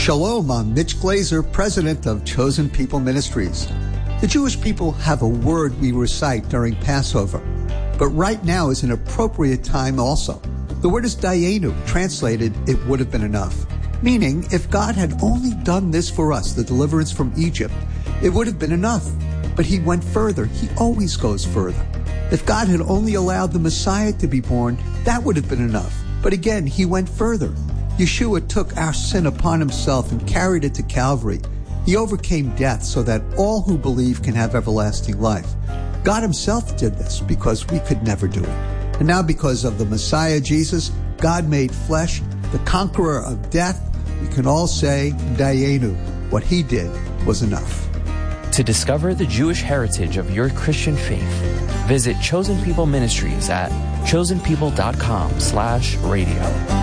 Shalom, I'm Mitch Glazer, president of Chosen People Ministries. The Jewish people have a word we recite during Passover, but right now is an appropriate time also. The word is dayenu, translated, it would have been enough. Meaning, if God had only done this for us, the deliverance from Egypt, it would have been enough. But he went further. He always goes further. If God had only allowed the Messiah to be born, that would have been enough. But again, he went further. Yeshua took our sin upon himself and carried it to Calvary. He overcame death so that all who believe can have everlasting life. God himself did this because we could never do it. And now because of the Messiah Jesus, God made flesh, the conqueror of death, we can all say, dayenu, what he did was enough. To discover the Jewish heritage of your Christian faith, visit Chosen People Ministries at chosenpeople.com/radio.